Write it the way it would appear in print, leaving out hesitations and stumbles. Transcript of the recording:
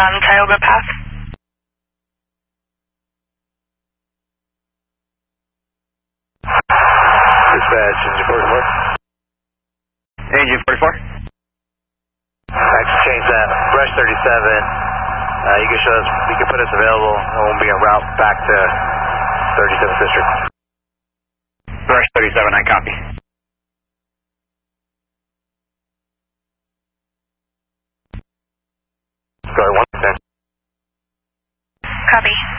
on Tioga Path. Dispatch, engine 44. Engine 44. Actually change that. Brush 37. You can show us, you can put us available, and we'll be en route back to 37th District. Brush 37, I copy. Go ahead, 110. Copy.